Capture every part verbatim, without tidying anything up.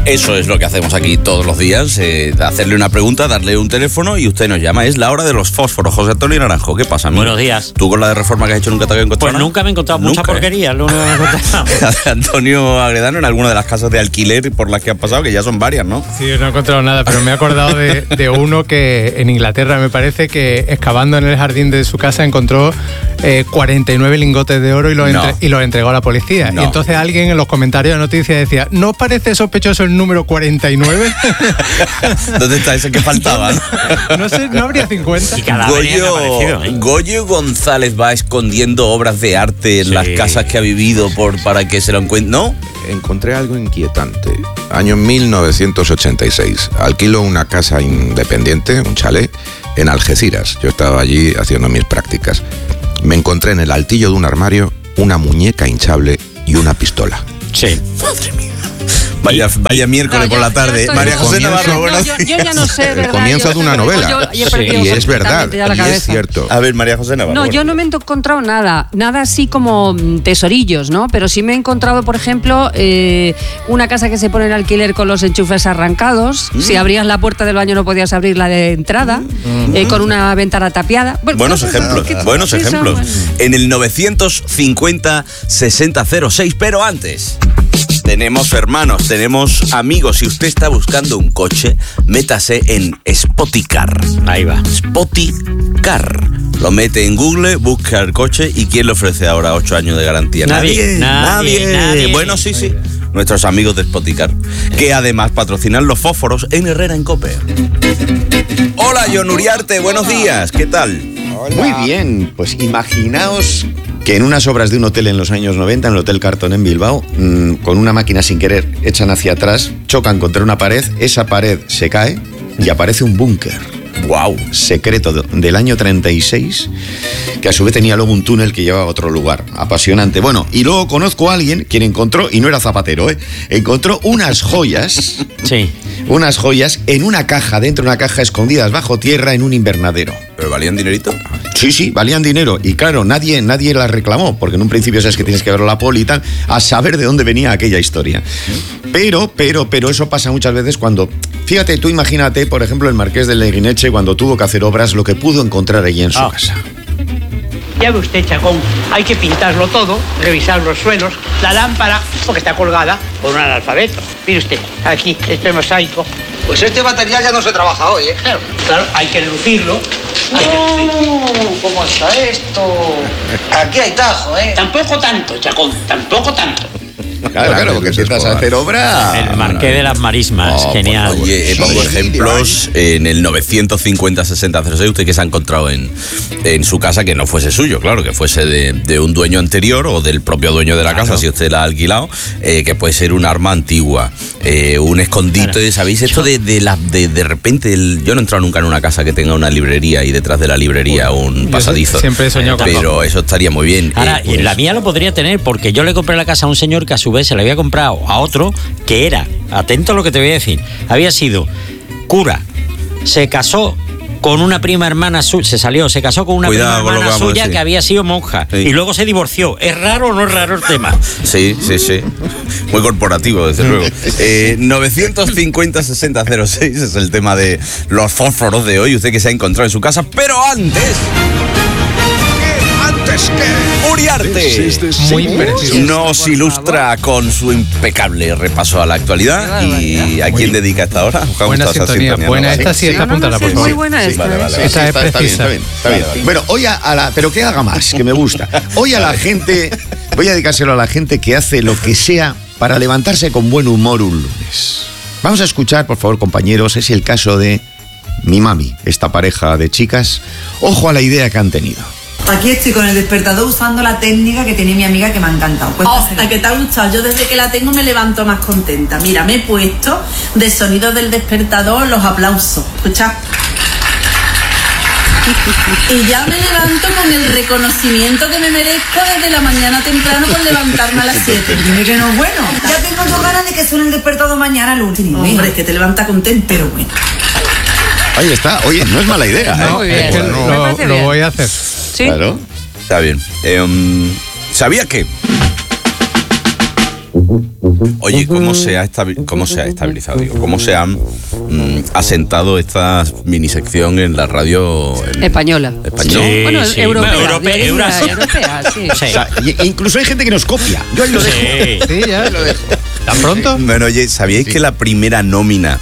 Eso es lo que hacemos aquí todos los días, eh, hacerle una pregunta, darle un teléfono y usted nos llama. Es la hora de los fósforos. José Antonio Naranjo, ¿qué pasa, amigo? Buenos días. ¿Tú con la de reforma que has hecho nunca te habías encontrado Pues nada? nunca me he encontrado ¿Nunca, mucha porquería, eh? lo único que me he encontrado. Antonio Agredano, en alguna de las casas de alquiler por las que han pasado, que ya son varias, ¿no? Sí, no he encontrado nada, pero me he acordado de, de uno que en Inglaterra, me parece, que excavando en el jardín de su casa encontró eh, cuarenta y nueve lingotes de oro y los, No. entre, y los entregó a la policía. No. Y entonces alguien en los comentarios de noticias decía, ¿no os parece sospechoso el número cuarenta y nueve? ¿Dónde está ese que faltaba? No sé, no habría cincuenta. Y cadáveres han aparecido, Goyo, ¿eh? Goyo González va escondiendo obras de arte en Sí. las casas que ha vivido por, para que se lo encuentre. ¿No? Encontré algo inquietante. Año mil novecientos ochenta y seis. Alquilo una casa independiente, un chalet, en Algeciras. Yo estaba allí haciendo mis prácticas. Me encontré en el altillo de un armario una muñeca hinchable y una pistola. Sí. Madre mía. Vaya, vaya miércoles No, por yo- la yo tarde. estoy- María José Comienzo- Navarro, No, buenos yo, días. yo ya no sé, El ¿verdad? comienzo Yo- de una yo- novela. yo- yo he Sí. perdido Y es verdad, completamente ya la y es cabeza. cierto. A ver, María José Navarro. No, yo no me he encontrado nada, nada así como mm, tesorillos, ¿no? Pero sí me he encontrado, por ejemplo, eh, una casa que se pone en alquiler con los enchufes arrancados. Mm. Si abrías la puerta del baño no podías abrir la de entrada, eh, con una ventana tapiada. Bueno, Buenos cosas así ejemplos, que- buenos sí, son ejemplos. buenos. En el novecientos cincuenta sesenta cero seis, pero antes tenemos hermanos, tenemos amigos. Si usted está buscando un coche, métase en Spoticar. Ahí va. Spoticar. Lo mete en Google, busca el coche y ¿quién le ofrece ahora ocho años de garantía? Nadie, nadie, nadie. Bueno, sí, sí. Nuestros amigos de Spoticar, que además patrocinan los fósforos en Herrera en Cope. Hola, John Uriarte, buenos días. ¿Qué tal? Muy bien, pues imaginaos que en unas obras de un hotel en los años noventa, en el Hotel Carton en Bilbao, mmm, con una máquina sin querer echan hacia atrás, chocan contra una pared, esa pared se cae y aparece un búnker Wow. secreto de- del año treinta y seis, que a su vez tenía luego un túnel que llevaba a otro lugar. Apasionante. Bueno, y luego conozco a alguien quien encontró, y no era zapatero, ¿eh? Encontró unas joyas, Sí. unas joyas en una caja, dentro de una caja escondidas bajo tierra en un invernadero. ¿Pero valían dinerito? Sí, sí, valían dinero. Y claro, nadie, nadie las reclamó, porque en un principio sabes que tienes que ver la poli y tal, a saber de dónde venía aquella historia. Pero, pero, pero eso pasa muchas veces cuando... Fíjate, tú imagínate, por ejemplo, el marqués de Leguineche, cuando tuvo que hacer obras, lo que pudo encontrar allí en su Ah. casa. Ya ve usted, Chacón, hay que pintarlo todo, revisar los suelos, la lámpara, porque está colgada por un analfabeto. Mire usted, aquí, este mosaico. Pues este material ya no se trabaja hoy, ¿eh? Claro, claro, hay que lucirlo. Hay que lucirlo. ¿Cómo está esto? Aquí hay tajo, ¿eh? Tampoco tanto, Chacón, tampoco tanto. Claro, claro, porque empiezas a hacer obra... El Marqués de las Marismas, Oh, genial. por favor. Oye, eh, pongo Sí, ejemplos en el novecientos cincuenta sesenta cero seis, usted que se ha encontrado en, en su casa que no fuese suyo, claro, que fuese de, de un dueño anterior o del propio dueño de la casa, si usted la ha alquilado, eh, que puede ser un arma antigua, eh, un escondite, Claro. ¿sabéis? Esto de de, la, de, de repente, el- yo no he entrado nunca en una casa que tenga una librería y detrás de la librería un Yo pasadizo. siempre he soñado con Pero eso estaría muy bien. Ahora, Eh, y pues, la mía lo podría tener porque yo le compré la casa a un señor que a su vez se le había comprado a otro que era, atento a lo que te voy a decir, había sido cura, se casó con una prima hermana suya, se salió, se casó con una Cuidado prima con lo que hermana vamos a suya decir. que había sido monja Sí. y luego se divorció. ¿Es raro o no es raro el tema? Sí, sí, sí. Muy corporativo, desde luego. Eh, novecientos cincuenta sesenta cero seis es el tema de los fósforos de hoy. Usted que se ha encontrado en su casa. Pero antes... ¿Antes que Uriarte Muy preciso. nos ilustra con su impecable repaso a la actualidad. ¿Y a quién dedica esta hora? Juan, Buena ¿gustas esa sintonía. Buena ¿no? esta, sí, esta No, no, apúntala, sí, por es favor. muy buena Sí, esta. vale, ¿eh? vale, Sí. Esta es está, está bien, precisa. está bien, está bien. Bueno, hoy a, a la... Pero que haga más, que me gusta. Hoy a la gente... Voy a dedicárselo a la gente que hace lo que sea para levantarse con buen humor un lunes. Vamos a escuchar, por favor, compañeros, es el caso de mi mami, esta pareja de chicas. Ojo a la idea que han tenido. Aquí estoy con el despertador usando la técnica que tiene mi amiga que me ha encantado. Oh, Cuéntasela. ¿a qué te ha gustado? Yo desde que la tengo me levanto más contenta. Mira, me he puesto de sonido del despertador los aplausos. Escucha. Y ya me levanto con el reconocimiento que me merezco desde la mañana temprano por levantarme a las siete. Dime que no es bueno. Ya tengo yo ganas de que suene el despertador mañana al último. Hombre, es que te levanta contento, pero bueno. Ahí está, oye, no es mala idea, ¿eh? Muy bien. Es que Me lo, parece lo bien. voy a hacer. Sí. Claro. Está bien. Eh, um, ¿Sabía que Oye, ¿cómo se ha, estabi- cómo se ha estabilizado? Digo, ¿cómo se han mm, asentado esta minisección en la radio en- Española. española? Sí, Bueno, sí. europea, Bueno, europea, diría, Eurasia. europea, sí. Sí. O sea, y- incluso hay gente que nos copia. Yo ahí lo dejo. Sí. Sí, ya. ¿Tan pronto? Bueno, oye, ¿sabíais que la primera nómina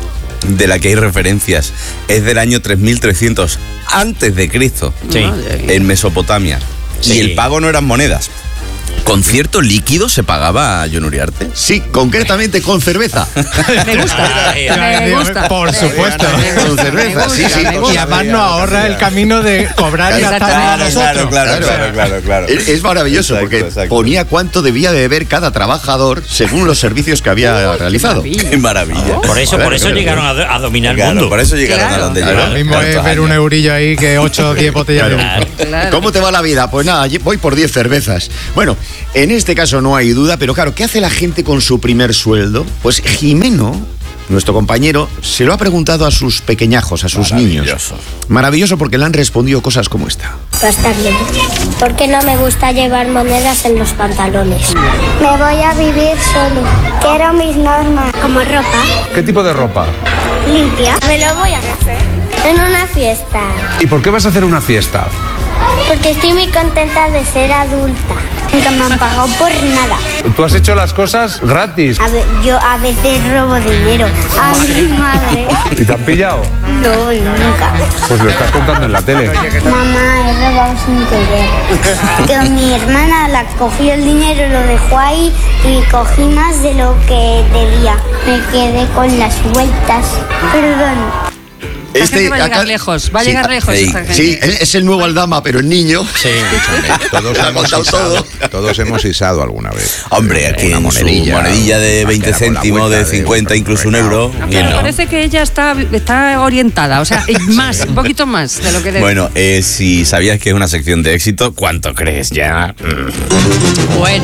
de la que hay referencias es del año tres mil trescientos antes de Cristo, Sí. Madre mía. en Mesopotamia? Sí. Y el pago no eran monedas. ¿Con cierto líquido se pagaba a John Uriarte? Sí, concretamente con cerveza. Me gusta. Ay, Me gusta. Por supuesto. Me Con gusta, cerveza, me sí, gusta, sí. me Y gusta. además nos ahorra el camino de cobrar y gastar a Exactamente. nosotros. claro, claro, claro, claro. Es, es maravilloso Exacto, porque exacto. ponía cuánto debía de beber cada trabajador según los servicios que había realizado. Qué maravilla. Por eso, Claro, por eso claro, llegaron a, do- a dominar Claro, el mundo. por eso llegaron Claro. a donde Claro. llegaron. Lo mismo es Tantos ver un años. eurillo ahí que ocho o diez botellas de Claro. vino. Claro. ¿Cómo te va la vida? Pues nada, voy por diez cervezas. Bueno, en este caso no hay duda, pero claro, ¿qué hace la gente con su primer sueldo? Pues Jimeno, nuestro compañero, se lo ha preguntado a sus pequeñajos, a sus niños. Maravilloso. Maravilloso porque le han respondido cosas como esta. Gastarlo. Porque no me gusta llevar monedas en los pantalones. Me voy a vivir solo. Quiero mis normas. Como ropa. ¿Qué tipo de ropa? Limpia. Me lo voy a hacer. En una fiesta. ¿Y por qué vas a hacer una fiesta? Porque estoy muy contenta de ser adulta. Nunca me han pagado por nada. Tú has hecho las cosas gratis. A ver, yo a veces robo dinero a mi madre. ¿Y te han pillado? No, nunca. Pues lo estás contando en la tele. Mamá, he robado sin querer. Que mi hermana la cogió el dinero, lo dejó ahí y cogí más de lo que debía. Me quedé con las vueltas. Perdón. Esta gente va a llegar lejos, va a llegar lejos sí, esta gente. sí, es el nuevo Aldama, pero el niño. Sí. Todos Lo ha hemos contado isado, todo. todos hemos isado alguna vez. Hombre, aquí una en monedilla, su monedilla de una veinte queda con la céntimos, vuelta de cincuenta, incluso un euro. No, ¿quién pero no? parece que ella está, está orientada, o sea, es más, un poquito más de lo que debe. Bueno, eh, si sabías que es una sección de éxito, ¿cuánto crees ya? Bueno.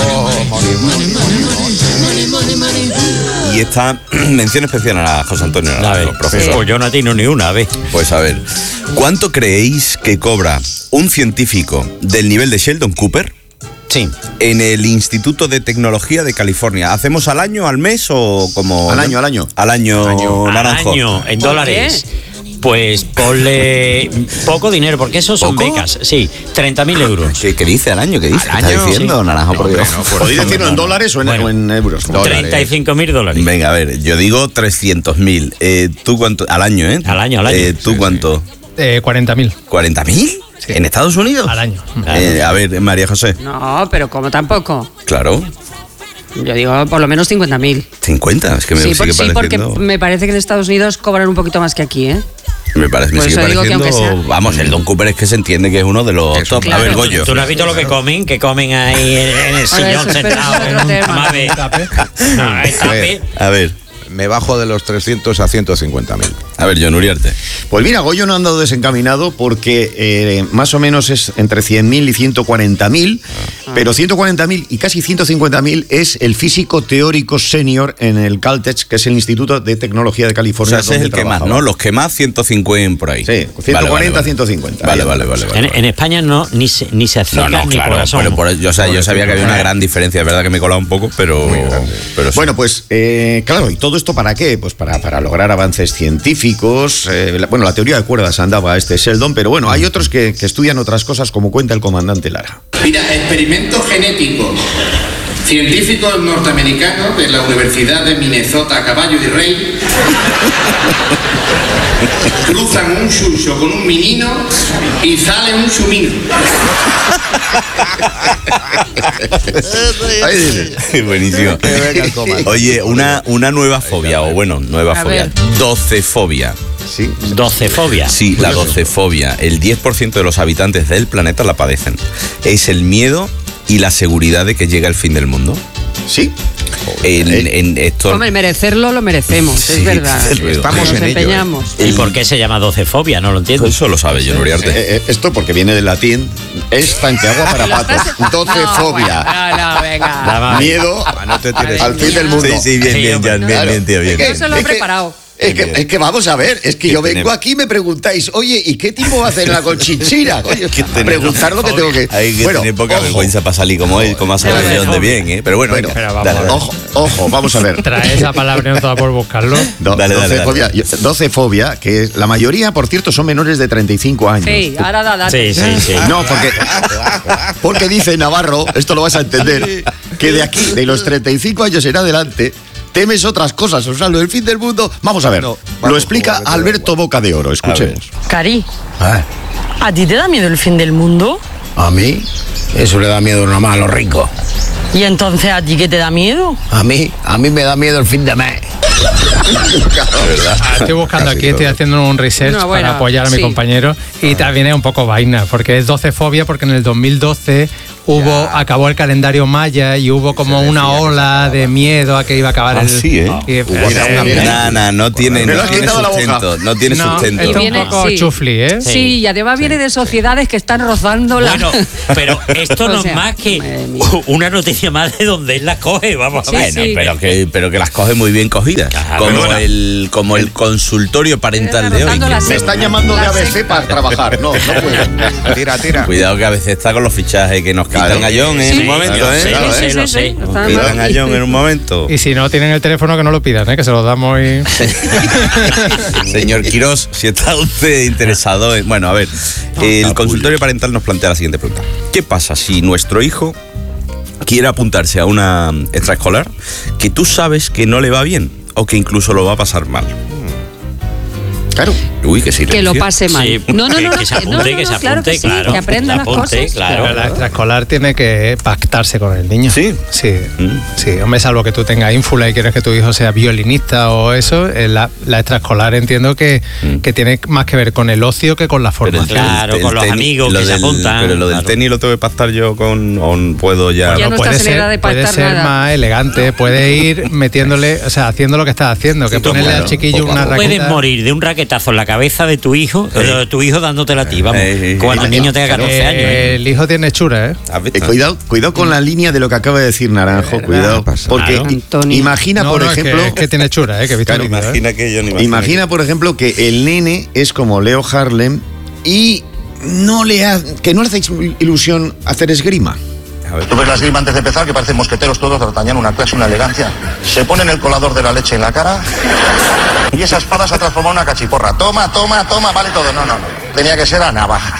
Y esta mención especial a José Antonio A ver, Naranjo, profesor. pues yo no atino ni una, a ver. Pues a ver, ¿cuánto creéis que cobra un científico del nivel de Sheldon Cooper Sí. en el Instituto de Tecnología de California? ¿Hacemos al año, al mes o como...? Al año, al año. Al año, Al Naranjo. año, en ¿Por dólares. Pues ponle poco dinero, porque eso son ¿Poco? becas. Sí, treinta mil euros. ¿Qué, qué dice al año? ¿Qué dice? Al ¿Qué está año, diciendo, sí. Naranjo? Por Dios. ¿Podéis decirlo en dólares o en, Bueno. o en euros? treinta y cinco mil dólares. Venga, a ver, yo digo trescientos mil. Eh, ¿Tú cuánto? Al año, ¿eh? Al año, al año. Eh, ¿Tú Sí, cuánto? Eh, cuarenta mil. ¿cuarenta mil? ¿En Estados Unidos? Al año. Eh, a ver, María José. No, pero como tampoco. Claro. Yo digo por lo menos cincuenta mil. cincuenta, es que me Sí, sigue por- sí, porque pareciendo... me parece que en Estados Unidos cobran un poquito más que aquí, ¿eh? Me parece, me Por sigue eso digo que pareciendo... aunque sea- Vamos, el Don Cooper es que se entiende que es uno de los Eso, top. claro. A ver, Goyo. ¿Tú no has visto lo que comen? Que comen ahí en, en el eso sillón es- pero sentado. eso es otro en un tema. tamabe. No, el tape. A ver, Me bajo de los trescientos a ciento cincuenta mil. a ver, John Uriarte. Pues mira, Goyo no ha andado desencaminado porque eh, más o menos es entre cien mil y ciento cuarenta mil, pero ciento cuarenta mil y casi ciento cincuenta mil es el físico teórico senior en el Caltech, que es el Instituto de Tecnología de O California. sea, ese es donde el que más, trabajaba. ¿no? Los que más, ciento cincuenta por ahí. Sí, ciento cuarenta, ciento cincuenta. Vale, vale, vale. vale, En, vale. en España no ni se, ni se acerca No, no, ni claro, por asomo. pero por- yo, o sea, yo sabía que había una gran diferencia, es verdad que me he colado un poco, pero, pero sí. Bueno, pues eh, claro, ¿y todo esto para qué? Pues para, para lograr avances científicos. eh, la- bueno, la teoría de cuerdas andaba este Sheldon, pero bueno, hay otros que, que estudian otras cosas, como cuenta el comandante Lara. Mira, experimentos genéticos. Científicos norteamericanos de la Universidad de Minnesota, Caballo y Rey, cruzan un chucho con un menino y sale un chumino. Buenísimo. Oye, una, una nueva fobia, o bueno, nueva A fobia. ver. Docefobia. Sí. Docefobia. Sí, la docefobia. El diez por ciento de los habitantes del planeta la padecen. Es el miedo y la seguridad de que llega el fin del mundo. Sí. En, en esto... Hombre, merecerlo lo merecemos, Sí, es verdad. desde luego. Estamos Nos en ello, empeñamos. ¿Y por qué se llama docefobia? No lo entiendo. Eso lo sabe John Uriarte. Eh, eh, esto porque viene del latín, es tanqueagua para patos. Docefobia. No, no, venga. La va- Miedo No te tires. al fin del mundo. Sí, sí, bien, Sí, bien, hombre. Jan, bien, Claro. bien, tío, bien. Es que- Eso lo he es que- preparado. Es que, es que vamos a ver, es que yo vengo aquí y me preguntáis, oye, ¿y qué tipo va a hacer la Conchinchina? Oye, preguntar lo que tengo que... Hay que bueno, tener poca ojo. vergüenza para salir como él, como ha salido de donde bien, ¿eh? Pero bueno, Bueno, venga, pero vamos dale, a ver. dale. Ojo, ojo, vamos a ver. Trae esa palabra no toda por buscarlo. Do- Dale, dale, docefobia, yo- docefobia, que la mayoría, por cierto, son menores de treinta y cinco años. Sí, ahora da datos. Sí, sí, sí. No, porque, porque dice Navarro, esto lo vas a entender, que de aquí, de los treinta y cinco años en adelante, temes otras cosas, o sea, lo del fin del mundo. Vamos a ver, No, lo vamos, explica vamos, Alberto Boca de Oro, escuchemos. Cari, ¿Eh? ¿a ti te da miedo el fin del mundo? ¿A mí? Eso le da miedo nomás a los ricos. ¿Y entonces a ti qué te da miedo? A mí, a mí me da miedo el fin de mes. Ah, estoy buscando Casi aquí, estoy todo. haciendo un research No, bueno, para apoyar a mi sí. compañero y también es un poco vaina, porque es docefobia porque en el dos mil doce hubo, acabó el calendario maya y hubo como Se una decía que ola de miedo a que iba a acabar Ah, el... sí, ¿eh? y- Hubo era una- una mira, pena. Nah, nah, no tiene, Me lo no has tiene quitado la boca. sustento. No tiene No, sustento. esto es viene- un poco sí. chufli, ¿eh? Sí, Sí. y además viene de sociedades que están rozando la... Bueno, pero esto O no sea, es más que madre mía. una noticia más de donde él las coge, vamos a Sí, ver. Bueno, sí. pero que, pero que las coge muy bien cogidas. Claro. como, Perdona. el, como el consultorio parental de hoy. Rozando la Me secta. están llamando de La A B C secta. para trabajar. No, no puedo. Tira, tira. Cuidado que a veces está con los fichajes que nos quitan Claro. a John en Sí, un momento, lo ¿eh? sé, Claro, lo ¿eh? sé, lo sé. Está Quitan mal. a John en un momento. Y si no tienen el teléfono que no lo pidan, ¿eh? Que se lo damos y... Señor Quirós, si está usted interesado en... Bueno, a ver, el consultorio parental nos plantea la siguiente pregunta. ¿Qué pasa si nuestro hijo quiere apuntarse a una extraescolar que tú sabes que no le va bien o que incluso lo va a pasar mal? Claro. Uy, que silencio. Que lo pase mal. Sí, no, no, que- no, que se no, apunte, no, que se no, claro apunte, que sí, claro. que aprenda Se las apunte, cosas. claro. Pero la extraescolar tiene que pactarse con el niño. ¿Sí? Sí, Mm. sí. Hombre, salvo que tú tengas ínfula y quieres que tu hijo sea violinista o eso, eh, la, la extraescolar entiendo que, Mm. que tiene más que ver con el ocio que con la Pero el- formación. Claro, el con los tenis- amigos lo que se del- apuntan, Pero lo del claro. tenis lo tengo que pactar yo con... o puedo ya... Ya no puede estás en ser, edad de puede pactar ser nada. más elegante, puede ir metiéndole, o sea, haciendo lo que estás haciendo, que Sí, ponerle claro, al chiquillo poco a una poco. Puedes raqueta. morir de un raquetazo en la cabeza de tu hijo, o de tu hijo dándotela a ti, vamos. Eh, eh, Cuando eh, el niño tenga catorce Eh, años. ¿eh? El hijo tiene hechura, ¿eh? ¿Has visto? Eh, cuidado, cuidado con la línea de lo que acaba de decir Naranjo, ¿Verdad? cuidado. Pasa. Porque Claro. i- Antonio. imagina, No, por no, es que- ejemplo, es que, tiene hechura, ¿eh? Que he visto Claro, el vídeo, ¿eh? Imagina que yo ni me imagina, por ejemplo, que el nene es como Leo Harlem y no le ha, que no le hace ilusión hacer esgrima. A ver. Tú ves la esgrima antes de empezar, que parecen mosqueteros todos, d'Artagnan, una clase, una elegancia. Se ponen el colador de la leche en la cara y esa espada se ha transformado en una cachiporra. Toma, toma, toma, vale todo. No, no, no. Tenía que ser a navaja.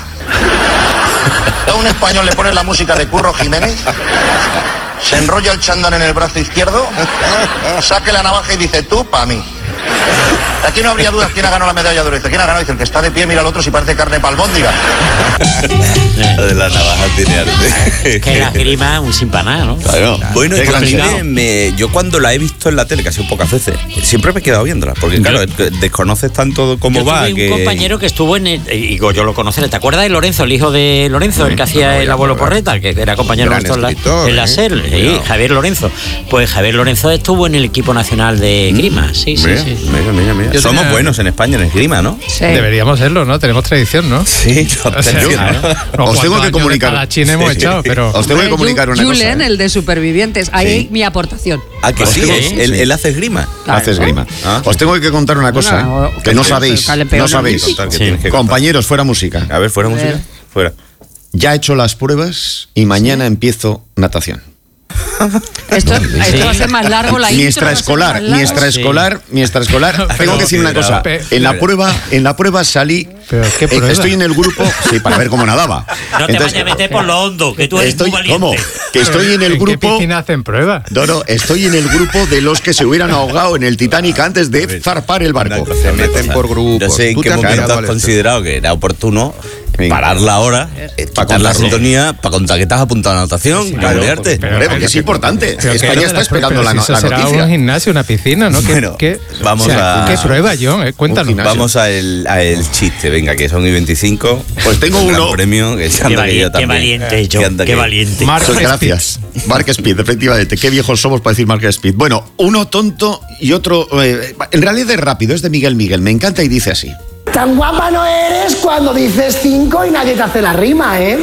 A un español le pones la música de Curro Jiménez, se enrolla el chándal en el brazo izquierdo, saque la navaja y dice, tú, pa' mí. Aquí no habría dudas quién ha ganado la medalla de oro. Dice, ¿quién ha ganado? Dice, el que está de pie, mira al otro si parece carne palbóndiga. Lo de la navaja tiene arte. Que la grima un sin paná, ¿no? Claro. Bueno, Qué yo, a mí complicado. me- me- yo cuando la he visto en la tele, que ha sido pocas veces, siempre me he quedado viéndola. Porque, claro, desconoces tanto cómo Yo va. tuve que... un compañero que estuvo en el, y digo, yo lo conoceré. ¿Te acuerdas de Lorenzo, el hijo de Lorenzo, el que hacía el abuelo Porreta, que era compañero Gran nuestro en la, escritor, en la ¿eh? SER? Sí, Cuidado. Javier Lorenzo. Pues Javier Lorenzo estuvo en el equipo nacional de Grima, sí, sí, Mira, sí. mira, mira, mira. Yo Somos tenía- buenos en España en esgrima, ¿no? Sí. Deberíamos serlo, ¿no? Tenemos tradición, ¿no? Sí, O sea, claro. no, Os tengo cuántos que años comunicar. de espadachín hemos Sí, sí. echado, pero... Os tengo que Eh, comunicar Ju- una cosa. Julen, ¿eh? el de Supervivientes. Ahí Sí. mi aportación. Ah, que sí, Os tengo- ¿eh? él, sí. él hace esgrima. Claro. Hace esgrima. Ah. Os tengo que contar una cosa Bueno, ¿eh? o- que no sí, sabéis. el peor No no sabéis. es. Contar, que Sí. tienes que contar. Compañeros, fuera música. A ver, fuera música. Fuera. Ya he hecho las pruebas y mañana empiezo natación. Esto, esto va a ser más largo la Mi intro. va a ser extraescolar, más mi larga. extraescolar, mi extraescolar. Tengo Pero- que decir una cosa. Pe- En la prueba, en la prueba salí. Pero, ¿qué eh, prueba? Estoy en el grupo, sí, para ver cómo nadaba. No te Entonces, vayas a meter por lo hondo, que tú eres estoy, muy valiente. ¿cómo? Que estoy en el ¿En qué grupo. piscina hacen pruebas? No, no, estoy en el grupo de los que se hubieran ahogado en el Titanic antes de zarpar el barco. Una cosa, Se una meten cosa. por grupos. No sé en Tú qué te has momento mirado has al considerado que era oportuno Venga. parar la hora, eh, Pa' quitar la contarlo. sintonía para contar que te has apuntado a la natación, cabrearte. pero- Hombre, porque es importante. Pero ¿qué es lo España de está las pruebas? esperando Pero la, si no- eso la será noticia. un gimnasio, una piscina, ¿no? ¿Qué, Bueno, qué- vamos o sea, a- ¿Qué prueba, John? Eh, Cuéntanos. gimnasio. Vamos a el, a el chiste, venga, que son i veinticinco. Pues tengo Un gran uno. premio que Qué, anda que vali- yo qué también. valiente, Que John, anda qué que- valiente. Mark Muchas Speed. gracias. Mark Speed, efectivamente. Qué viejos somos para decir Mark Speed. Bueno, uno tonto y otro. eh, en realidad es rápido, es de Miguel Miguel. Me encanta y dice así. Tan guapa no eres cuando dices cinco y nadie te hace la rima, ¿eh?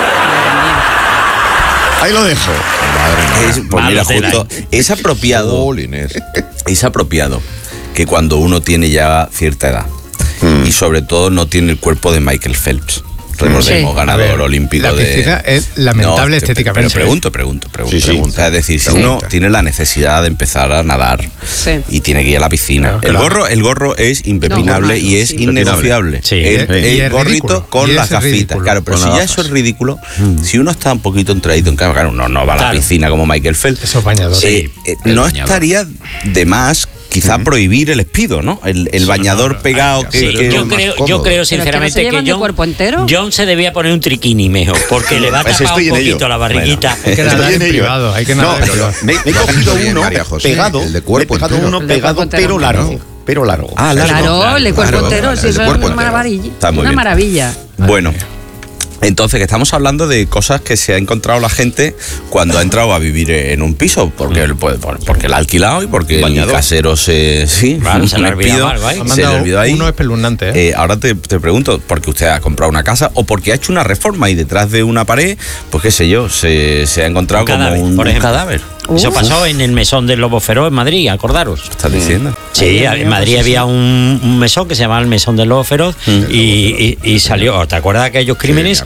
Ahí lo dejo. Es, pues mira, Malo tela, justo, es apropiado. Jolines. Es apropiado que cuando uno tiene ya cierta edad. Mm. Y sobre todo no tiene el cuerpo de Michael Phelps. Recordemos, sí. ganador ver, olímpico la piscina de... es lamentable no, estéticamente. Pero pregunto, pregunto, pregunto. Sí, sí. pregunto. Es decir, si sí. uno tiene la necesidad de empezar a nadar sí. y tiene que ir a la piscina, no, el claro. gorro el gorro es impepinable no, y es sí. innegociable. Sí. El, el, el gorrito ridículo. con las gafitas. Ridículo. Claro, pero con si ya eso es ridículo, mm. si uno está un poquito entradito en cama, claro, no, no va a la claro. piscina como Michael Phelps. Esos bañadores. Eh, eh, no bañador. estaría de más quizá uh-huh. prohibir el espido, ¿no? El, el sí, bañador no, no, pegado que, sí, que yo creo, yo creo sinceramente que, no que John, cuerpo entero? John se debía poner un triquini mejor, porque le va a tapar un poquito la barriguita. Bueno, hay que nadar en privado, hay que nadar no, en privado. Me, me he cogido uno pegado, el de cuerpo he pegado uno pegado pero largo. Pero largo. Ah, largo. Claro, el de cuerpo entero, si eso es una maravilla. Una maravilla. Bueno. Entonces, que estamos hablando de cosas que se ha encontrado la gente cuando ha entrado a vivir en un piso, porque, mm. pues, porque la ha alquilado y porque Bañador. el casero se... Sí, claro, se le ha olvidado algo ahí. Se le olvidó ahí. Uno espeluznante, ¿eh? Eh, ahora te, te pregunto, ¿porque usted ha comprado una casa o porque ha hecho una reforma y detrás de una pared, pues qué sé yo, se, se ha encontrado un como cadáver, un, un cadáver? Uf. Eso pasó en el mesón del Lobo Feroz en Madrid, acordaros. ¿Estás diciendo? Sí, en Madrid había un, un mesón que se llamaba el mesón del Lobo Feroz mm. y, y, y salió, ¿te acuerdas de aquellos crímenes? Sí,